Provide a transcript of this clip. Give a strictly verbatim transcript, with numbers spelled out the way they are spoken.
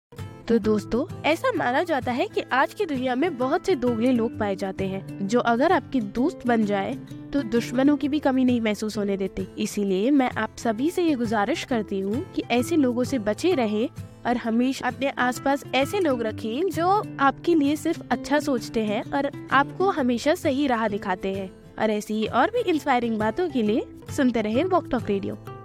तो दोस्तों, ऐसा माना जाता है कि आज की दुनिया में बहुत से दोगले लोग पाए जाते हैं जो अगर आपके दोस्त बन जाए तो दुश्मनों की भी कमी नहीं महसूस होने देते। इसीलिए मैं आप सभी से ये गुजारिश करती हूँ कि ऐसे लोगों से बचे रहें और हमेशा अपने आसपास ऐसे लोग रखें जो आपके लिए सिर्फ अच्छा सोचते हैं और आपको हमेशा सही राह दिखाते हैं। और ऐसी ही और भी इंस्पायरिंग बातों के लिए सुनते रहें वॉक टॉक रेडियो।